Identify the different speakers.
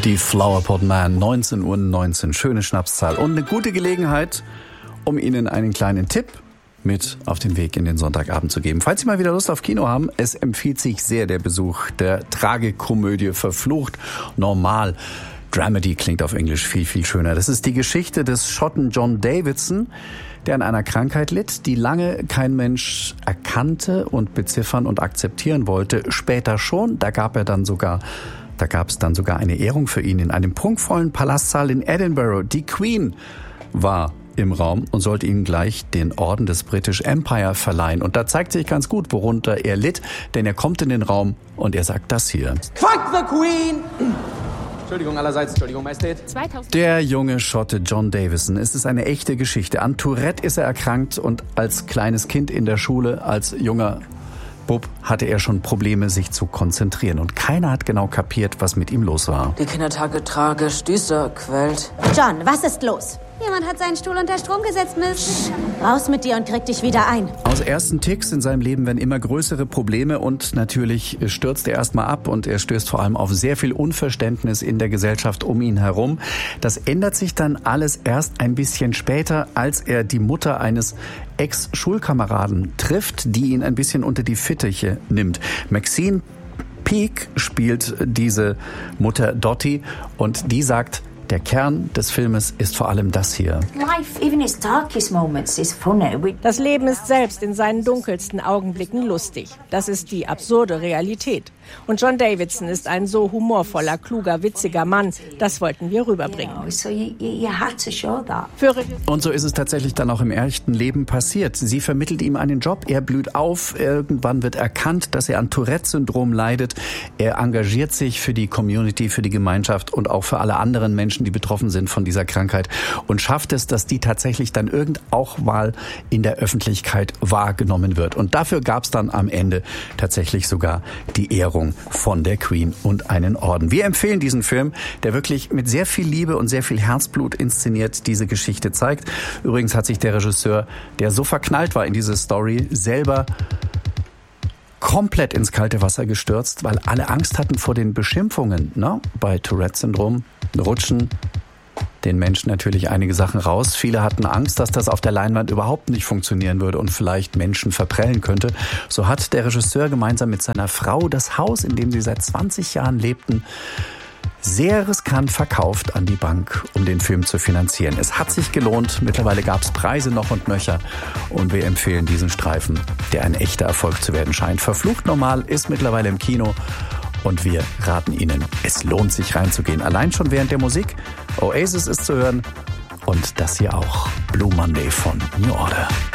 Speaker 1: Die Flower Pot Man, 19:19 Uhr, schöne Schnapszahl und eine gute Gelegenheit, um Ihnen einen kleinen Tipp mit auf den Weg in den Sonntagabend zu geben. Falls Sie mal wieder Lust auf Kino haben, es empfiehlt sich sehr der Besuch der Tragikomödie Verflucht normal. Dramedy klingt auf Englisch viel, viel schöner. Das ist die Geschichte des Schotten John Davidson, der an einer Krankheit litt, die lange kein Mensch erkannte und beziffern und akzeptieren wollte. Später schon, da gab es dann sogar eine Ehrung für ihn in einem prunkvollen Palastsaal in Edinburgh. Die Queen war im Raum und sollte ihm gleich den Orden des British Empire verleihen. Und da zeigt sich ganz gut, worunter er litt, denn er kommt in den Raum und er sagt das hier.
Speaker 2: Fuck the Queen! Entschuldigung allerseits, Entschuldigung, Majestät.
Speaker 1: Der junge Schotte John Davidson, es ist eine echte Geschichte. An Tourette ist er erkrankt und als kleines Kind in der Schule, als junger Bub, hatte er schon Probleme, sich zu konzentrieren. Und keiner hat genau kapiert, was mit ihm los war.
Speaker 3: Die Kindertage tragisch, düster, quält.
Speaker 4: John, was ist los?
Speaker 5: Jemand hat seinen Stuhl unter Strom gesetzt, Miss.
Speaker 4: Raus mit dir und krieg dich wieder ein.
Speaker 1: Aus ersten Ticks in seinem Leben werden immer größere Probleme und natürlich stürzt er erstmal ab und er stößt vor allem auf sehr viel Unverständnis in der Gesellschaft um ihn herum. Das ändert sich dann alles erst ein bisschen später, als er die Mutter eines Ex-Schulkameraden trifft, die ihn ein bisschen unter die Fittiche nimmt. Maxine Peake spielt diese Mutter Dottie und die sagt, der Kern des Filmes ist vor allem das hier.
Speaker 6: Das Leben ist selbst in seinen dunkelsten Augenblicken lustig. Das ist die absurde Realität. Und John Davidson ist ein so humorvoller, kluger, witziger Mann. Das wollten wir rüberbringen.
Speaker 1: Und so ist es tatsächlich dann auch im echten Leben passiert. Sie vermittelt ihm einen Job, er blüht auf, irgendwann wird erkannt, dass er an Tourette-Syndrom leidet. Er engagiert sich für die Community, für die Gemeinschaft und auch für alle anderen Menschen, die betroffen sind von dieser Krankheit und schafft es, dass die tatsächlich dann auch mal in der Öffentlichkeit wahrgenommen wird. Und dafür gab es dann am Ende tatsächlich sogar die Ehrung von der Queen und einen Orden. Wir empfehlen diesen Film, der wirklich mit sehr viel Liebe und sehr viel Herzblut inszeniert diese Geschichte zeigt. Übrigens hat sich der Regisseur, der so verknallt war in diese Story, selber komplett ins kalte Wasser gestürzt, weil alle Angst hatten vor den Beschimpfungen. Bei Tourette-Syndrom rutschen den Menschen natürlich einige Sachen raus. Viele hatten Angst, dass das auf der Leinwand überhaupt nicht funktionieren würde und vielleicht Menschen verprellen könnte. So hat der Regisseur gemeinsam mit seiner Frau das Haus, in dem sie seit 20 Jahren lebten, sehr riskant verkauft an die Bank, um den Film zu finanzieren. Es hat sich gelohnt. Mittlerweile gab es Preise noch und nöcher. Und wir empfehlen diesen Streifen, der ein echter Erfolg zu werden scheint. Verflucht normal ist mittlerweile im Kino. Und wir raten Ihnen, es lohnt sich reinzugehen. Allein schon während der Musik. Oasis ist zu hören. Und das hier auch. Blue Monday von New Order.